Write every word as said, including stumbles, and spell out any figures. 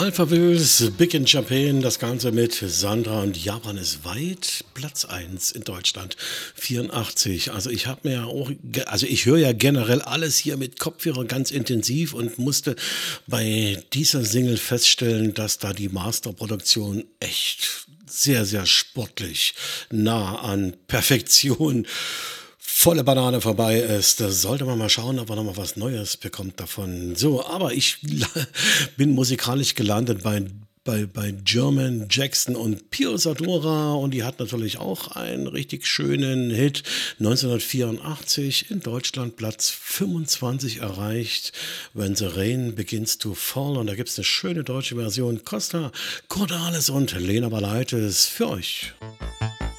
Alphaville, Big in Champagne, das Ganze mit Sandra und Japan ist weit. Platz eins in Deutschland, vierundachtzig. Also ich habe mir ja auch, ge- also ich höre ja generell alles hier mit Kopfhörer ganz intensiv und musste bei dieser Single feststellen, dass da die Masterproduktion echt sehr, sehr sportlich nah an Perfektion volle Banane vorbei ist. Da sollte man mal schauen, ob man noch mal was Neues bekommt davon. So, aber ich bin musikalisch gelandet bei, bei, bei German Jackson und Pio Sadora und die hat natürlich auch einen richtig schönen Hit neunzehnhundertvierundachtzig in Deutschland Platz fünfundzwanzig erreicht. When the Rain Begins to Fall und da gibt es eine schöne deutsche Version. Costa Cordalis und Lena Balaitis für euch.